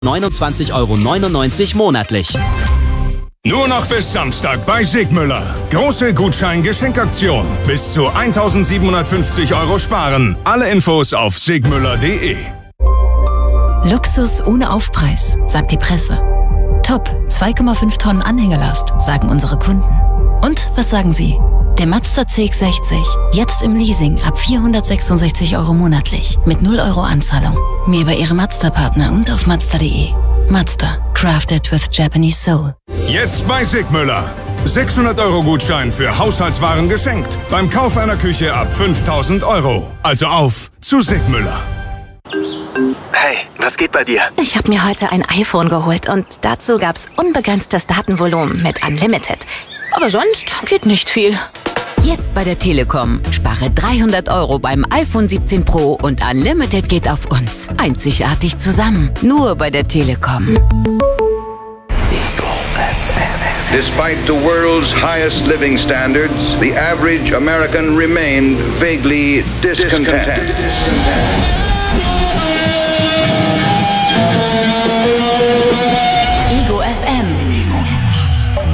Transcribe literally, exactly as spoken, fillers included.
neunundzwanzig Euro neunundneunzig monatlich. Nur noch bis Samstag bei Sigmüller. Große Gutschein-Geschenkaktion. Bis zu eintausendsiebenhundertfünfzig Euro sparen. Alle Infos auf sigmüller punkt de. Luxus ohne Aufpreis, sagt die Presse. Top, zwei Komma fünf Tonnen Anhängerlast, sagen unsere Kunden. Und was sagen Sie? Der Mazda C X sechzig, jetzt im Leasing ab vierhundertsechsundsechzig Euro monatlich, mit null Euro Anzahlung. Mehr bei Ihrem Mazda-Partner und auf mazda punkt de. Mazda, crafted with Japanese soul. Jetzt bei Sigmüller. sechshundert Euro Gutschein für Haushaltswaren geschenkt. Beim Kauf einer Küche ab fünftausend Euro. Also auf zu Sigmüller. Hey, was geht bei dir? Ich habe mir heute ein iPhone geholt und dazu gab's unbegrenztes Datenvolumen mit Unlimited. Aber sonst geht nicht viel. Jetzt bei der Telekom. Spare dreihundert Euro beim iPhone siebzehn Pro und Unlimited geht auf uns. Einzigartig zusammen. Nur bei der Telekom. Despite the world's highest living standards, the average American remained vaguely discontent.